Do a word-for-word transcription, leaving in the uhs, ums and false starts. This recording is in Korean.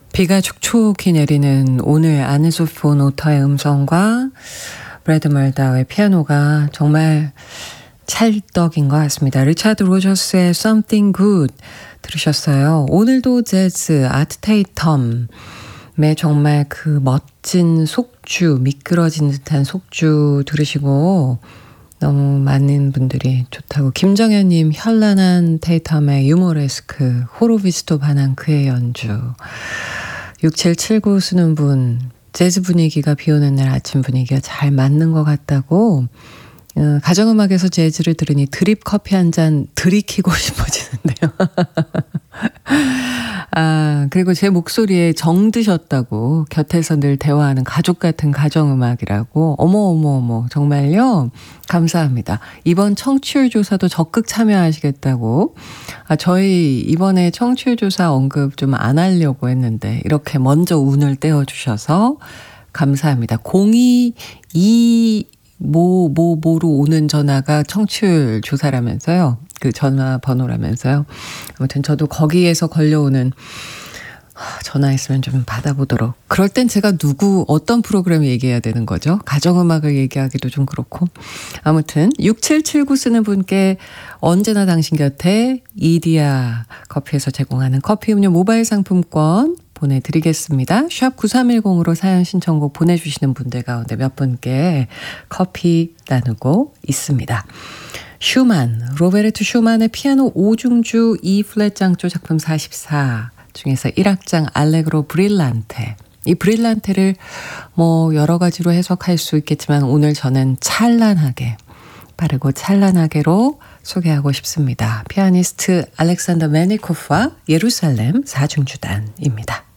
비가 촉촉히 내리는 오늘 아내소피 본 오터의 음성과 브래드 멀다우의 피아노가 정말 찰떡인 것 같습니다. 리차드 로저스의 Something Good 들으셨어요. 오늘도 재즈 아트테이텀의 정말 그 멋진 속주, 미끄러진 듯한 속주 들으시고 너무 많은 분들이 좋다고. 김정현님 현란한 테이텀의 유머레스크, 호로비스토 반한 그의 연주. 육칠칠구 쓰는 분, 재즈 분위기가 비 오는 날 아침 분위기가 잘 맞는 것 같다고. 어, 가정음악에서 재즈를 들으니 드립 커피 한 잔 들이키고 싶어지는데요. 아, 그리고 제 목소리에 정드셨다고. 곁에서 늘 대화하는 가족 같은 가정음악이라고. 어머 어머 어머 정말요? 감사합니다. 이번 청취율 조사도 적극 참여하시겠다고. 아, 저희 이번에 청취율 조사 언급 좀 안 하려고 했는데 이렇게 먼저 운을 떼어주셔서 감사합니다. 공이이 뭐, 뭐, 뭐로 오는 전화가 청취율 조사라면서요. 그 전화번호라면서요. 아무튼 저도 거기에서 걸려오는 전화 있으면 좀 받아보도록. 그럴 땐 제가 누구, 어떤 프로그램 얘기해야 되는 거죠? 가정음악을 얘기하기도 좀 그렇고. 아무튼 육칠칠구 쓰는 분께 언제나 당신 곁에 이디야 커피에서 제공하는 커피 음료 모바일 상품권 보내드리겠습니다. 샵 구삼일공으로 사연 신청곡 보내주시는 분들 가운데 몇 분께 커피 나누고 있습니다. 슈만, 로베르트 슈만의 피아노 오중주 이 플랫 장조 작품 사십사 중에서 일 악장 알레그로 브릴란테. 이 브릴란테를 뭐 여러 가지로 해석할 수 있겠지만 오늘 저는 찬란하게, 빠르고 찬란하게로 소개하고 싶습니다. 피아니스트 알렉산더 메니코프와 예루살렘 사중주단입니다.